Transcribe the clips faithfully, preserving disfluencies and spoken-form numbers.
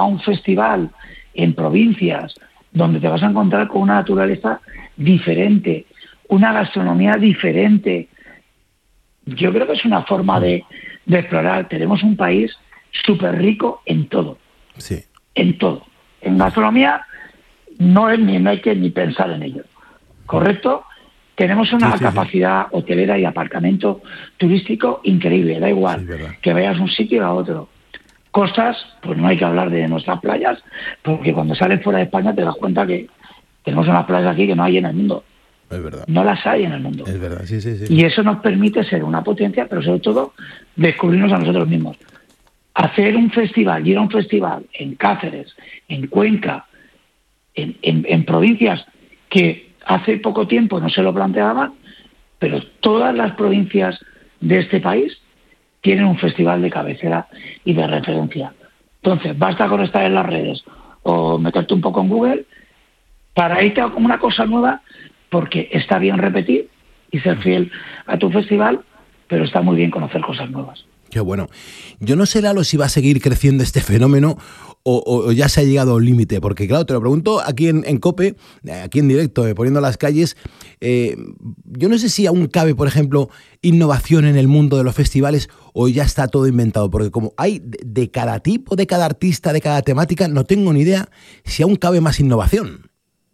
a un festival en provincias donde te vas a encontrar con una naturaleza diferente, una gastronomía diferente. Yo creo que es una forma de, de explorar. Tenemos un país súper rico en todo. Sí. En todo. En gastronomía no, es ni, no hay que ni pensar en ello. ¿Correcto? Tenemos una sí, sí, capacidad sí. hotelera y aparcamiento turístico increíble. Da igual sí, que vayas a un sitio a otro. Costas, pues no hay que hablar de nuestras playas, porque cuando sales fuera de España te das cuenta que tenemos unas playas aquí que no hay en el mundo. Es verdad. No las hay en el mundo. Es verdad, sí, sí, sí. Y eso nos permite ser una potencia, pero sobre todo descubrirnos a nosotros mismos. Hacer un festival, ir a un festival en Cáceres, en Cuenca, en, en, en provincias que hace poco tiempo no se lo planteaban, pero todas las provincias de este país tienen un festival de cabecera y de referencia. Entonces, basta con estar en las redes o meterte un poco en Google para irte a una cosa nueva, porque está bien repetir y ser fiel a tu festival, pero está muy bien conocer cosas nuevas. Qué bueno. Yo no sé, Lalo, si va a seguir creciendo este fenómeno o, o ya se ha llegado a un límite, porque claro, te lo pregunto aquí en, en COPE, aquí en directo, eh, poniendo las calles, eh, yo no sé si aún cabe, por ejemplo, innovación en el mundo de los festivales o ya está todo inventado, porque como hay de, de cada tipo, de cada artista, de cada temática, no tengo ni idea si aún cabe más innovación.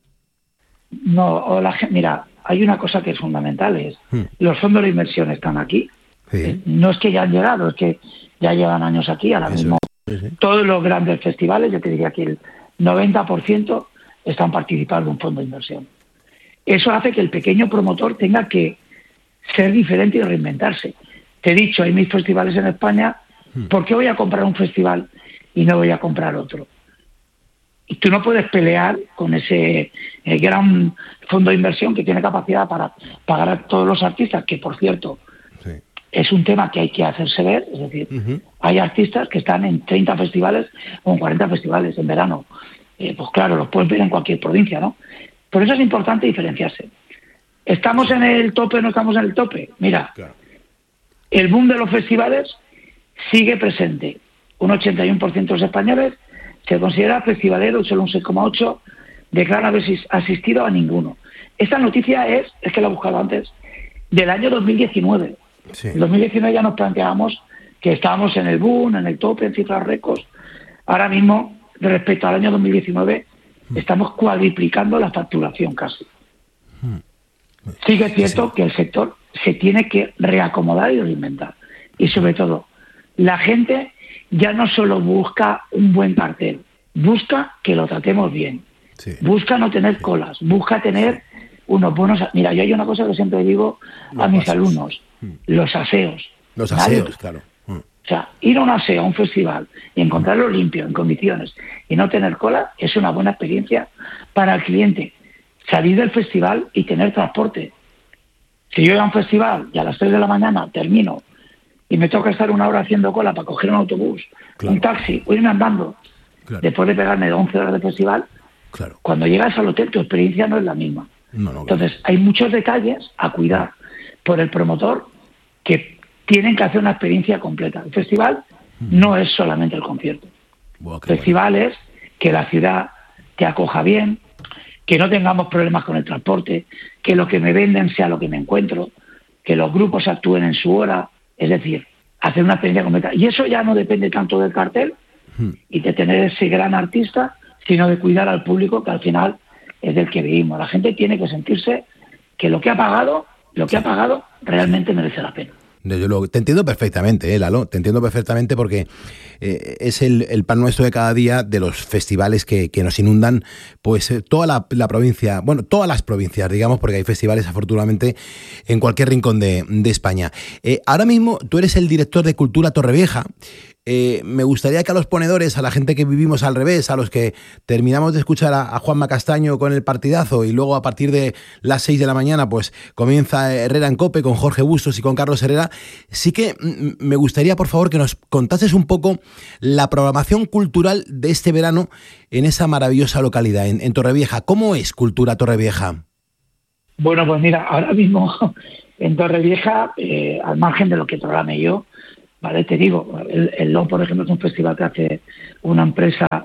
No, o la, mira, hay una cosa que es fundamental, es hmm. los fondos de inversión están aquí. Sí. Eh, no es que ya han llegado, es que ya llevan años aquí, ahora Eso mismo es. Sí, sí. Todos los grandes festivales, yo te diría que el noventa por ciento están participando en un fondo de inversión. Eso hace que el pequeño promotor tenga que ser diferente y reinventarse. Te he dicho, hay mil festivales en España, hmm. ¿por qué voy a comprar un festival y no voy a comprar otro? Y tú no puedes pelear con ese eh, gran fondo de inversión que tiene capacidad para pagar a todos los artistas, que por cierto sí. es un tema que hay que hacerse ver. Es decir, uh-huh. hay artistas que están en treinta festivales o en cuarenta festivales en verano. Eh, pues claro, los puedes ver en cualquier provincia, ¿no? Por eso es importante diferenciarse. ¿Estamos en el tope o no estamos en el tope? Mira, claro. el boom de los festivales sigue presente. Un ochenta y uno por ciento de los españoles se considera festivalero, solo un seis coma ocho por ciento declara haber asistido a ninguno. Esta noticia es, es que la he buscado antes, del año dos mil diecinueve. Sí. En dos mil diecinueve ya nos planteábamos que estábamos en el boom, en el tope, en cifras récords. Ahora mismo, respecto al año dos mil diecinueve, mm. estamos cuadriplicando la facturación casi. Mm. Sí que es cierto sí. que el sector se tiene que reacomodar y reinventar. Y sobre todo, la gente ya no solo busca un buen cartel, busca que lo tratemos bien, sí. busca no tener sí. colas, busca tener unos buenos... Mira, yo hay una cosa que siempre digo a los mis pases. alumnos, mm. los aseos. Los aseos, Nadie, claro. Mm. O sea, ir a un aseo, a un festival, y encontrarlo limpio, en condiciones, y no tener cola, es una buena experiencia para el cliente. Salir del festival y tener transporte. Si yo voy a un festival y a las tres de la mañana termino y me toca estar una hora haciendo cola para coger un autobús, claro. un taxi, o irme andando, claro. después de pegarme once horas de festival, claro. cuando llegas al hotel tu experiencia no es la misma. No, no, Entonces, claro. hay muchos detalles a cuidar por el promotor que tienen que hacer una experiencia completa. El festival mm. no es solamente el concierto. Wow, el festival bueno. es que la ciudad te acoja bien, que no tengamos problemas con el transporte, que lo que me venden sea lo que me encuentro, que los grupos actúen en su hora. Es decir, hacer una experiencia completa. Y eso ya no depende tanto del cartel hmm. y de tener ese gran artista, sino de cuidar al público, que al final es del que vivimos. La gente tiene que sentirse que lo que ha pagado, lo que sí. ha pagado, realmente merece la pena. Yo lo, te entiendo perfectamente, ¿eh, Lalo? Te entiendo perfectamente porque eh, es el, el pan nuestro de cada día de los festivales que, que nos inundan pues eh, toda la, la provincia, bueno, todas las provincias, digamos, porque hay festivales afortunadamente en cualquier rincón de, de España. Eh, ahora mismo tú eres el director de Cultura Torrevieja. Eh, me gustaría que a los ponedores, a la gente que vivimos al revés, a los que terminamos de escuchar a, a Juanma Castaño con el partidazo y luego a partir de las seis de la mañana pues comienza Herrera en COPE con Jorge Bustos y con Carlos Herrera, sí que m- me gustaría por favor que nos contases un poco la programación cultural de este verano en esa maravillosa localidad, en, en Torrevieja. ¿Cómo es Cultura Torrevieja? Bueno, pues mira, ahora mismo en Torrevieja, eh, al margen de lo que programe yo, vale, te digo, el, el L O, por ejemplo, es un festival que hace una empresa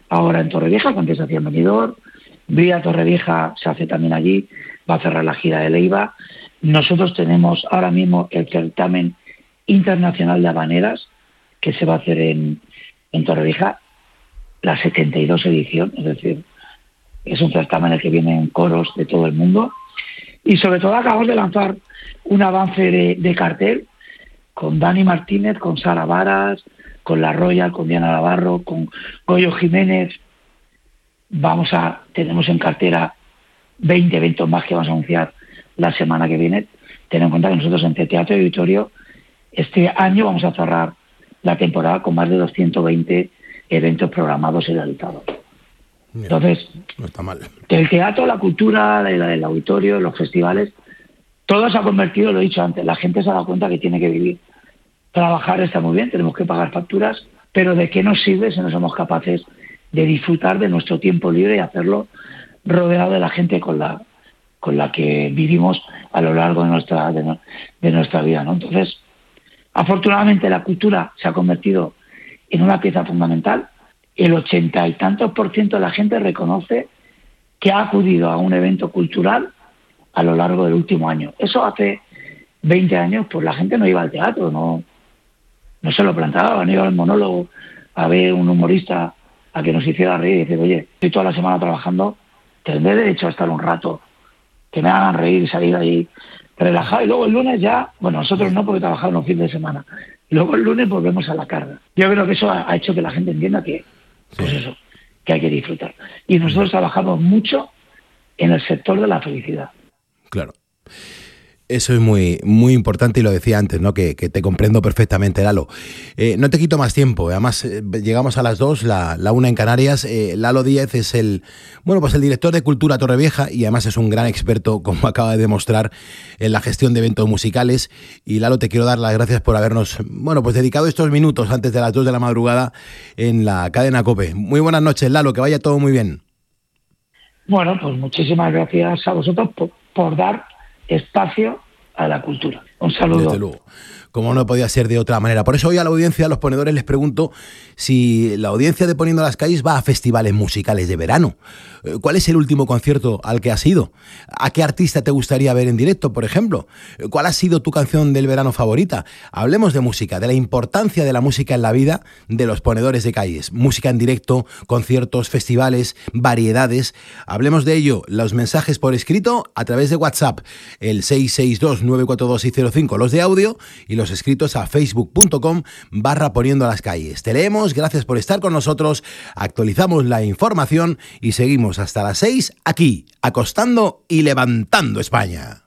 ahora en Torrevieja, que antes se hacía en Benidorm. Vía Torrevieja se hace también allí, va a cerrar la gira de Leiva. Nosotros tenemos ahora mismo el certamen internacional de habaneras, que se va a hacer en, en Torrevieja, la setenta y dos edición, es decir, es un certamen en el que vienen coros de todo el mundo. Y sobre todo acabamos de lanzar un avance de, de cartel con Dani Martínez, con Sara Varas, con La Royal, con Diana Navarro, con Goyo Jiménez. Vamos a, tenemos en cartera veinte eventos más que vamos a anunciar la semana que viene. Ten en cuenta que nosotros en Teatro y Auditorio este año vamos a cerrar la temporada con más de doscientos veinte eventos programados y realizados. Bien, entonces, no está mal. El teatro, la cultura, el, el auditorio, los festivales, todo se ha convertido, lo he dicho antes, la gente se ha dado cuenta que tiene que vivir. Trabajar está muy bien, tenemos que pagar facturas, pero ¿de qué nos sirve si no somos capaces de disfrutar de nuestro tiempo libre y hacerlo rodeado de la gente con la con la que vivimos a lo largo de nuestra de, no, de nuestra vida, ¿no? Entonces, afortunadamente la cultura se ha convertido en una pieza fundamental. El ochenta y tantos por ciento de la gente reconoce que ha acudido a un evento cultural a lo largo del último año. Eso hace veinte años, pues la gente no iba al teatro, no, no se lo planteaba, no iba al monólogo a ver un humorista a que nos hiciera reír y decir, oye, estoy toda la semana trabajando, tendré derecho a estar un rato, que me hagan reír y salir ahí relajado. Y luego el lunes ya, bueno, nosotros no, porque trabajamos los fines de semana. Y luego el lunes volvemos a la carga. Yo creo que eso ha hecho que la gente entienda que, pues eso, que hay que disfrutar. Y nosotros trabajamos mucho en el sector de la felicidad. Claro. Eso es muy, muy importante y lo decía antes, ¿no? Que, que te comprendo perfectamente, Lalo. Eh, no te quito más tiempo. Además, eh, llegamos a las dos, la, la una en Canarias. Eh, Lalo Díez es el, bueno, pues el director de Cultura Torrevieja y además es un gran experto, como acaba de demostrar, en la gestión de eventos musicales. Y Lalo, te quiero dar las gracias por habernos, bueno, pues dedicado estos minutos antes de las dos de la madrugada en la cadena COPE. Muy buenas noches, Lalo, que vaya todo muy bien. Bueno, pues muchísimas gracias a vosotros por, por dar espacio a la cultura. Un saludo. Desde luego. Como no podía ser de otra manera. Por eso hoy a la audiencia, a los ponedores, les pregunto si la audiencia de Poniendo las Calles va a festivales musicales de verano. ¿Cuál es el último concierto al que has ido? ¿A qué artista te gustaría ver en directo, por ejemplo? ¿Cuál ha sido tu canción del verano favorita? Hablemos de música, de la importancia de la música en la vida de los ponedores de calles. Música en directo, conciertos, festivales, variedades. Hablemos de ello. Los mensajes por escrito a través de WhatsApp, el seis seis dos, nueve cuatro dos, seis cero cinco, los de audio, y los escritos a facebook.com barra Poniendo las Calles. Te leemos, gracias por estar con nosotros, actualizamos la información y seguimos hasta las seis aquí, acostando y levantando España.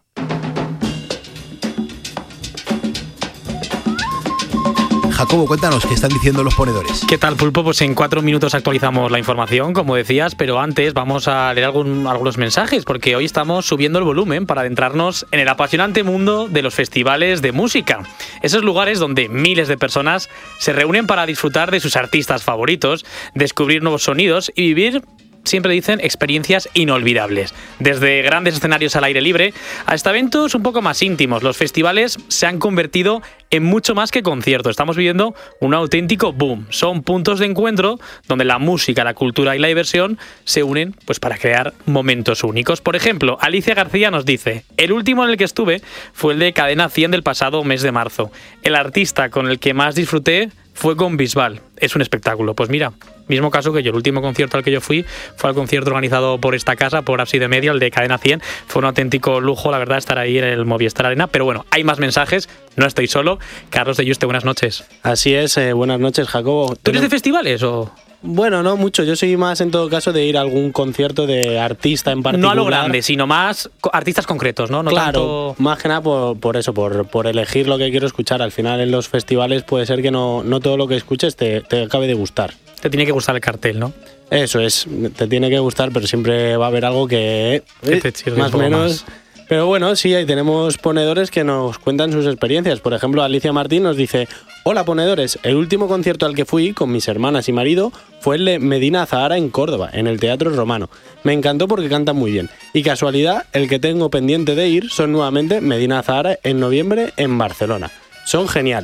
Jacobo, cuéntanos qué están diciendo los ponedores. ¿Qué tal, Pulpo? Pues en cuatro minutos actualizamos la información, como decías, pero antes vamos a leer algún, algunos mensajes, porque hoy estamos subiendo el volumen para adentrarnos en el apasionante mundo de los festivales de música. Esos lugares donde miles de personas se reúnen para disfrutar de sus artistas favoritos, descubrir nuevos sonidos y vivir, siempre dicen, experiencias inolvidables. Desde grandes escenarios al aire libre hasta eventos un poco más íntimos, los festivales se han convertido en mucho más que conciertos. Estamos viviendo un auténtico boom. Son puntos de encuentro donde la música, la cultura y la diversión se unen, pues, para crear momentos únicos. Por ejemplo, Alicia García nos dice: el último en el que estuve fue el de Cadena cien del pasado mes de marzo. El artista con el que más disfruté fue con Bisbal. Es un espectáculo. Pues mira, mismo caso que yo. El último concierto al que yo fui fue al concierto organizado por esta casa, por Ábside Media, el de Cadena cien. Fue un auténtico lujo, la verdad, estar ahí en el Movistar Arena. Pero bueno, hay más mensajes. No estoy solo. Carlos de Yuste, buenas noches. Así es, eh, buenas noches, Jacobo. ¿Tú eres de festivales o...? Bueno, no mucho. Yo soy más, en todo caso, de ir a algún concierto de artista en particular. No a lo grande, sino más artistas concretos, ¿no? No claro, tanto... más que nada por, por eso, por, por elegir lo que quiero escuchar. Al final, en los festivales puede ser que no, no todo lo que escuches te, te acabe de gustar. Te tiene que gustar el cartel, ¿no? Eso es, te tiene que gustar, pero siempre va a haber algo que, eh, que te más o menos... Más. Pero bueno, sí, ahí tenemos ponedores que nos cuentan sus experiencias. Por ejemplo, Alicia Martín nos dice: hola, ponedores, el último concierto al que fui con mis hermanas y marido fue el de Medina Zahara en Córdoba, en el Teatro Romano. Me encantó porque cantan muy bien. Y casualidad, el que tengo pendiente de ir son nuevamente Medina Zahara en noviembre en Barcelona. Son geniales.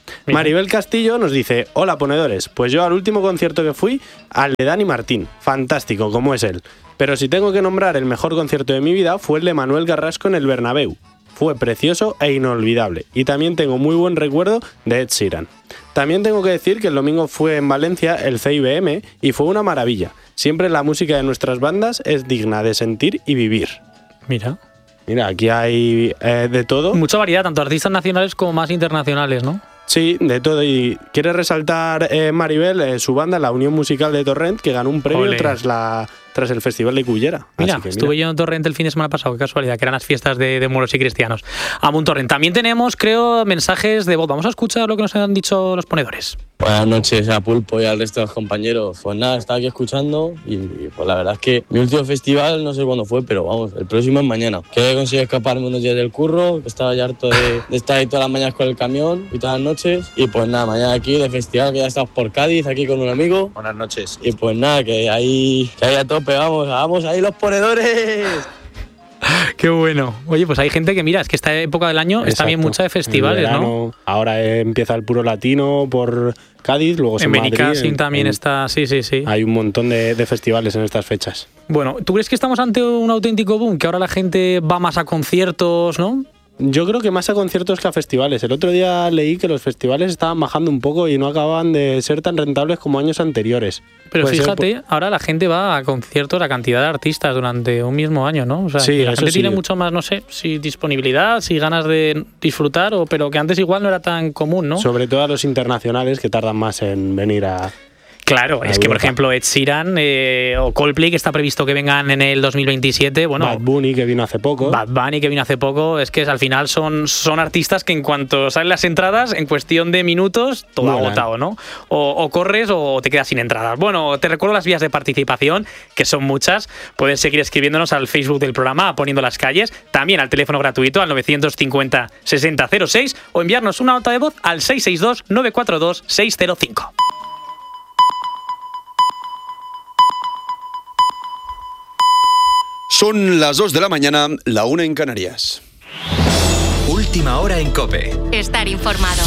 Mira. Maribel Castillo nos dice: hola ponedores, pues yo al último concierto que fui, al de Dani Martín, fantástico como es él. Pero si tengo que nombrar el mejor concierto de mi vida, fue el de Manuel Carrasco en el Bernabéu. Fue precioso e inolvidable. Y también tengo muy buen recuerdo de Ed Sheeran. También tengo que decir que el domingo fue en Valencia el C I B M y fue una maravilla. Siempre la música de nuestras bandas es digna de sentir y vivir. Mira. Mira, aquí hay eh, de todo. Mucha variedad, tanto artistas nacionales como más internacionales, ¿no? Sí, de todo. Y quiere resaltar eh, Maribel, eh, su banda, la Unión Musical de Torrent, que ganó un premio Olé. tras la tras el Festival de Cullera. Mira, que, estuve mira. yo en Torrent el fin de semana pasado, qué casualidad, que eran las fiestas de, de moros y cristianos. Amo un Torrent. También tenemos, creo, mensajes de voz. Vamos a escuchar lo que nos han dicho los ponedores. Buenas noches a Pulpo y al resto de los compañeros. Pues nada, estaba aquí escuchando y, y pues la verdad es que mi último festival no sé cuándo fue, pero vamos, el próximo es mañana. Que he conseguido escaparme unos días del curro, que estaba ya harto de, de estar ahí todas las mañanas con el camión y todas las noches. Y pues nada, mañana aquí de festival, que ya estamos por Cádiz, aquí con un amigo. Buenas noches. Y pues nada, que ahí, que ahí a tope, vamos, vamos ahí los ponedores. Qué bueno. Oye, pues hay gente que mira, es que esta época del año Exacto. está bien mucha de festivales, verano, ¿no? Ahora eh, empieza el Puro Latino por Cádiz, luego en Benicàssim también en, está, sí, sí, sí. Hay un montón de, de festivales en estas fechas. Bueno, ¿tú crees que estamos ante un auténtico boom? Que ahora la gente va más a conciertos, ¿no? Yo creo que más a conciertos que a festivales. El otro día leí que los festivales estaban bajando un poco y no acababan de ser tan rentables como años anteriores. Pero fíjate, ser... ahora la gente va a conciertos a cantidad de artistas durante un mismo año, ¿no? O sea, sí, la gente sí. tiene mucho más, no sé, si disponibilidad, si ganas de disfrutar, o pero que antes igual no era tan común, ¿no? Sobre todo a los internacionales que tardan más en venir a... Claro, es que por ejemplo Ed Sheeran eh, o Coldplay, que está previsto que vengan en el dos mil veintisiete, bueno, Bad Bunny, que vino hace poco. Bad Bunny, que vino hace poco, es que al final son, son artistas que en cuanto salen las entradas, en cuestión de minutos, todo bueno. agotado, ¿no? O, o corres o te quedas sin entradas. Bueno, te recuerdo las vías de participación, que son muchas. Puedes seguir escribiéndonos al Facebook del programa, Poniendo las Calles, también al teléfono gratuito al novecientos cincuenta sesenta cero seis o enviarnos una nota de voz al seis seis dos nueve cuatro dos seis cero cinco. Son las dos de la mañana, la una en Canarias. Última hora en COPE. Estar informado.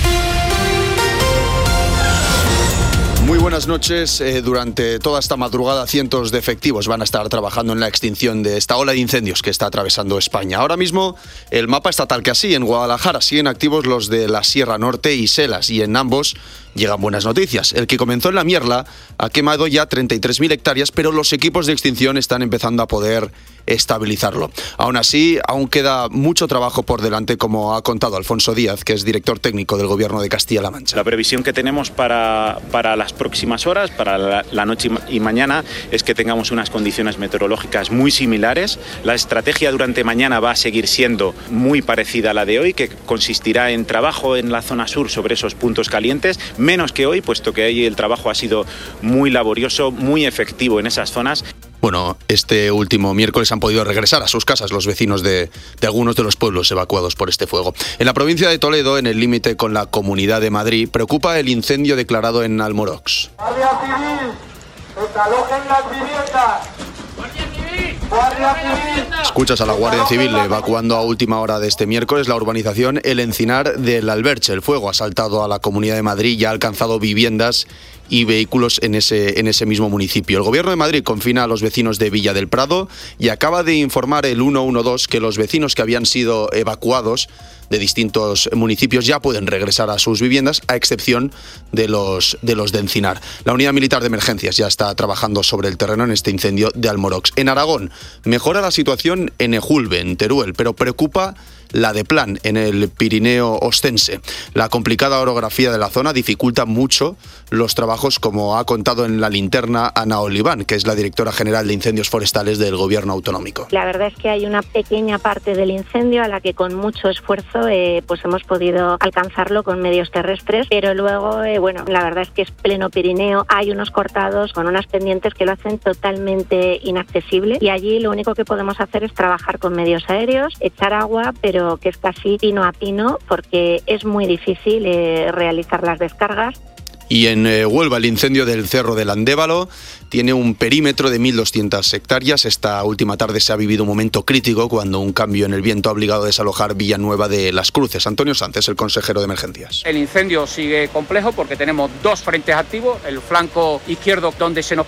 Muy buenas noches. Eh, durante toda esta madrugada cientos de efectivos van a estar trabajando en la extinción de esta ola de incendios que está atravesando España. Ahora mismo el mapa está tal que así. En Guadalajara siguen activos los de la Sierra Norte y Selas, y en ambos llegan buenas noticias. El que comenzó en la Mierla ha quemado ya treinta y tres mil hectáreas, pero los equipos de extinción están empezando a poder estabilizarlo. Aún así, aún queda mucho trabajo por delante, como ha contado Alfonso Díaz, que es director técnico del Gobierno de Castilla-La Mancha. La previsión que tenemos para, para las próximas horas, para la, la noche y mañana, es que tengamos unas condiciones meteorológicas muy similares. La estrategia durante mañana va a seguir siendo muy parecida a la de hoy, que consistirá en trabajo en la zona sur sobre esos puntos calientes, menos que hoy, puesto que ahí el trabajo ha sido muy laborioso, muy efectivo en esas zonas. Bueno, este último miércoles han podido regresar a sus casas los vecinos de, de algunos de los pueblos evacuados por este fuego. En la provincia de Toledo, en el límite con la Comunidad de Madrid, preocupa el incendio declarado en Almorox. ¡Guardia Civil! ¡Desalojen las viviendas! ¡Guardia Civil! ¡Guardia Civil! Escuchas a la Guardia Civil evacuando a última hora de este miércoles la urbanización El Encinar del Alberche. El fuego ha saltado a la Comunidad de Madrid y ha alcanzado viviendas y vehículos en ese, en ese mismo municipio. El Gobierno de Madrid confina a los vecinos de Villa del Prado y acaba de informar el ciento doce que los vecinos que habían sido evacuados de distintos municipios ya pueden regresar a sus viviendas, a excepción de los de los de Encinar. La Unidad Militar de Emergencias ya está trabajando sobre el terreno en este incendio de Almorox. En Aragón, mejora la situación en Ejulbe, en Teruel, pero preocupa la de Plan, en el Pirineo ostense. La complicada orografía de la zona dificulta mucho los trabajos, como ha contado en La Linterna Ana Oliván, que es la directora general de incendios forestales del Gobierno autonómico. La verdad es que hay una pequeña parte del incendio a la que con mucho esfuerzo eh, pues hemos podido alcanzarlo con medios terrestres, pero luego, eh, bueno, la verdad es que es pleno Pirineo, hay unos cortados con unas pendientes que lo hacen totalmente inaccesible, y allí lo único que podemos hacer es trabajar con medios aéreos, echar agua, pero que es casi pino a pino, porque es muy difícil eh, realizar las descargas. Y en eh, Huelva, el incendio del Cerro del Andévalo tiene un perímetro de mil doscientas hectáreas. Esta última tarde se ha vivido un momento crítico cuando un cambio en el viento ha obligado a desalojar Villanueva de las Cruces. Antonio Sánchez, el consejero de emergencias. El incendio sigue complejo porque tenemos dos frentes activos. El flanco izquierdo, donde se nos